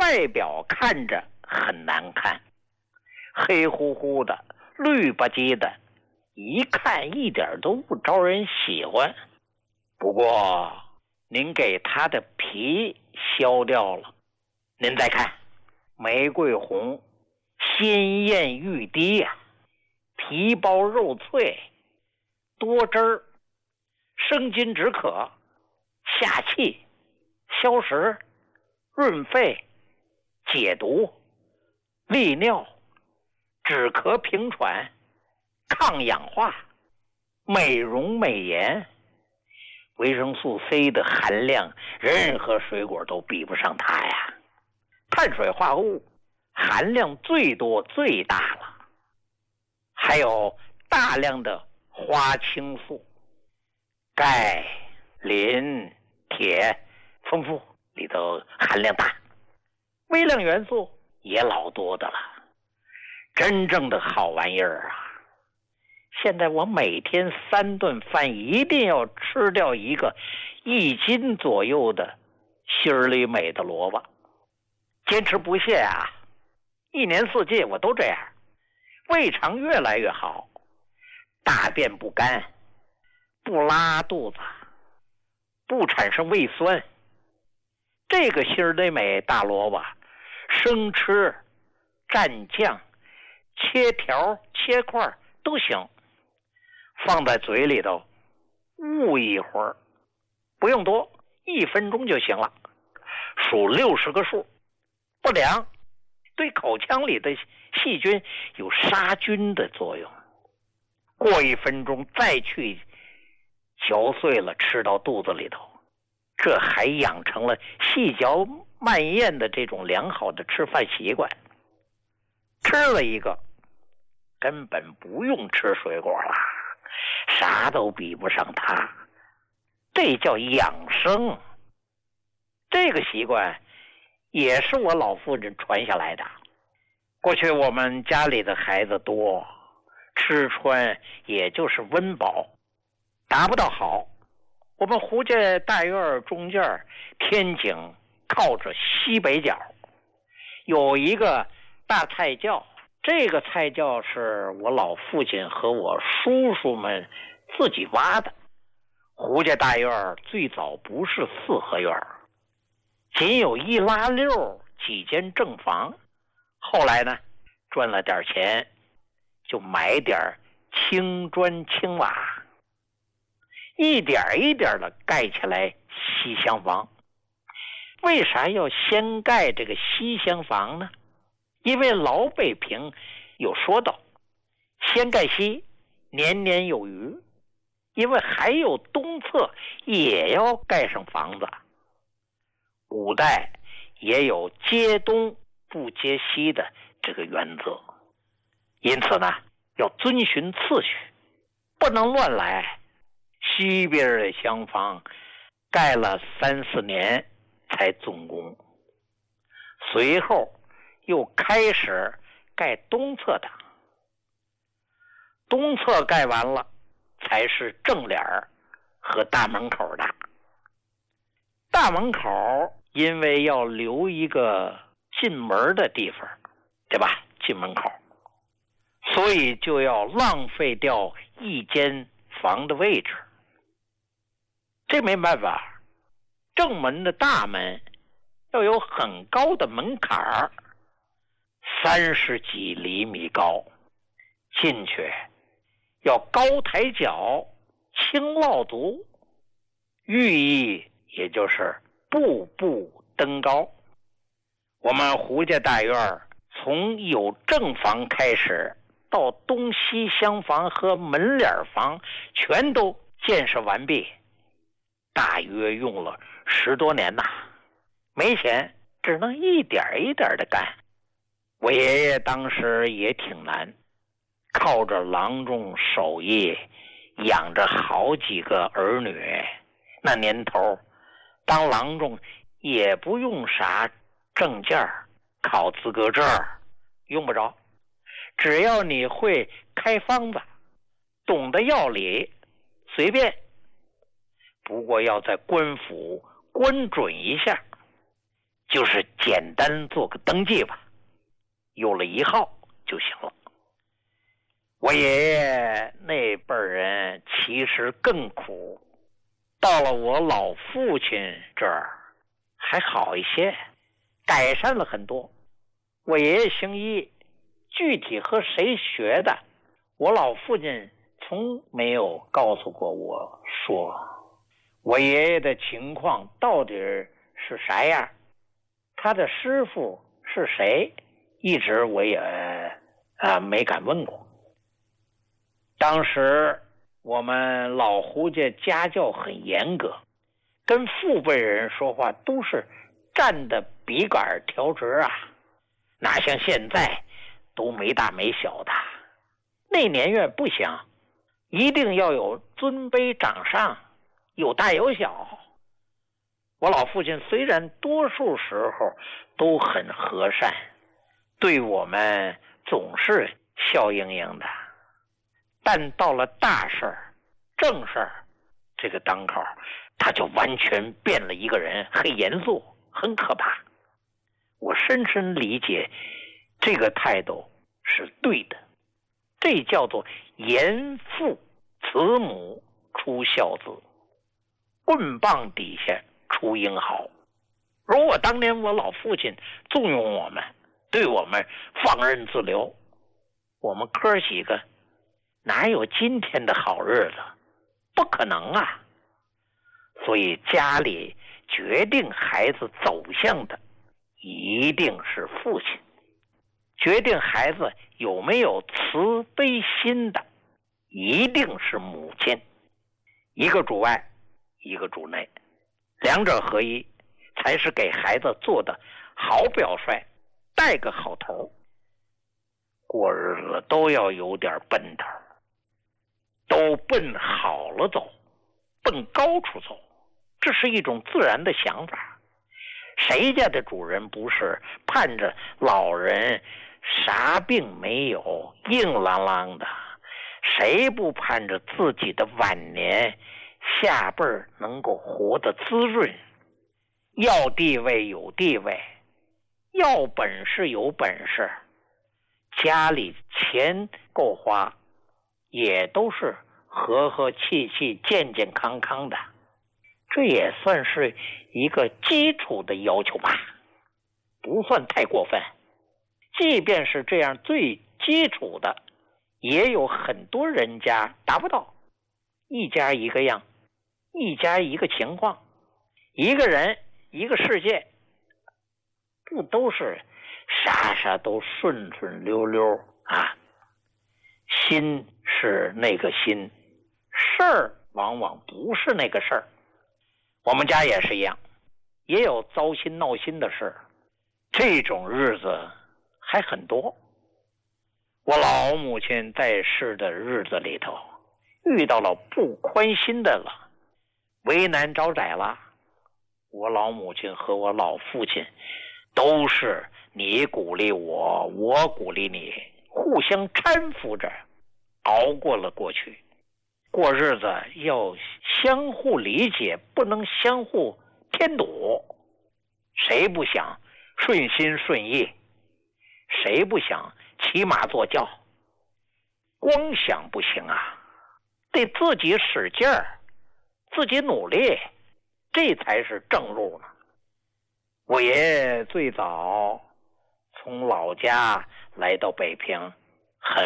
外表看着很难看，黑乎乎的，绿吧唧的，一看一点都不招人喜欢。不过您给它的皮削掉了，您再看，玫瑰红，鲜艳欲滴呀，皮薄肉脆，多汁儿，生津止渴，下气，消食，润肺，解毒，利尿，止咳平喘，抗氧化，美容美颜。维生素 C 的含量，任何水果都比不上它呀。碳水化合物含量最多最大了，还有大量的花青素，钙、磷、铁丰富，里头含量大，微量元素也老多的了，真正的好玩意儿啊！现在我每天3顿饭一定要吃掉一个1斤左右的心里美的萝卜，坚持不懈啊，1年4季我都这样，胃肠越来越好，大便不干，不拉肚子，不产生胃酸。这个心里美大萝卜，生吃、蘸酱、切条、切块都行，放在嘴里头捂一会儿，不用多，1分钟就行了，数60个数，不凉，对口腔里的细菌有杀菌的作用。过1分钟再去嚼碎了吃到肚子里头，这还养成了细嚼慢咽的这种良好的吃饭习惯。吃了一个根本不用吃水果了，啥都比不上它，这叫养生。这个习惯也是我老父亲传下来的。过去我们家里的孩子多，吃穿也就是温饱，达不到好。我们胡家大院中间天井靠着西北角，有一个大菜窖，这个菜窖是我老父亲和我叔叔们自己挖的。胡家大院最早不是4合院，仅有1拉6几间正房，后来呢赚了点钱，就买点青砖青瓦，一点一点的盖起来西厢房。为啥要先盖这个西厢房呢？因为老北平有说道，先盖西，年年有余。因为还有东侧也要盖上房子，古代也有接东不接西的这个原则，因此呢要遵循次序，不能乱来。西边的厢房盖了3、4年才竣工，随后又开始盖东侧的，东侧盖完了才是正脸和大门口的。大门口因为要留一个进门的地方，对吧？进门口，所以就要浪费掉1间房的位置。这没办法，正门的大门要有很高的门槛，30几厘米高，进去要高抬脚，轻落足，寓意也就是步步登高。我们胡家大院从有正房开始，到东西厢房和门脸房全都建设完毕，大约用了10多年呐。没钱，只能一点一点的干。我爷爷当时也挺难，靠着郎中手艺养着好几个儿女。那年头当郎中也不用啥证件，考资格证用不着，只要你会开方子，懂得药理，随便。不过要在官府关准一下， 就是简单做个登记吧，有了1号就行了。我爷爷那辈人其实更苦，到了我老父亲这儿还好一些，改善了很多。我爷爷姓易，具体和谁学的，我老父亲从没有告诉过我说。我爷爷的情况到底是啥样，他的师傅是谁，一直我也没敢问过。当时我们老胡家家教很严格，跟父辈人说话都是站的笔杆调直啊，哪像现在都没大没小的。那年月不行，一定要有尊卑长上，有大有小。我老父亲虽然多数时候都很和善，对我们总是笑盈盈的，但到了大事儿、正事儿这个当口，他就完全变了一个人，很严肃，很可怕。我深深理解这个态度是对的，这叫做严父慈母出孝子，棍棒底下出英豪。如果当年我老父亲纵容我们，对我们放任自流，我们哥几个哪有今天的好日子？不可能啊！所以家里决定孩子走向的一定是父亲，决定孩子有没有慈悲心的一定是母亲。一个主外，一个主内，两者合一，才是给孩子做的好表率，带个好头。过日子都要有点奔头，都奔好了走，奔高处走，这是一种自然的想法。谁家的主人不是盼着老人啥病没有，硬朗朗的？谁不盼着自己的晚年下辈儿能够活得滋润？要地位有地位，要本事有本事，家里钱够花，也都是和和气气、健健康康的，这也算是一个基础的要求吧，不算太过分。即便是这样最基础的，也有很多人家达不到。一家一个样，一家一个情况，一个人一个世界，不都是啥啥都顺顺溜溜啊？心是那个心，事儿往往不是那个事儿。我们家也是一样，也有糟心闹心的事，这种日子还很多。我老母亲在世的日子里头，遇到了不宽心的了，为难招窄了，我老母亲和我老父亲都是你鼓励我，我鼓励你，互相搀扶着熬过了过去。过日子要相互理解，不能相互添堵。谁不想顺心顺意？谁不想骑马坐轿？光想不行啊，得自己使劲儿，自己努力，这才是正路呢。我爷爷最早从老家来到北平，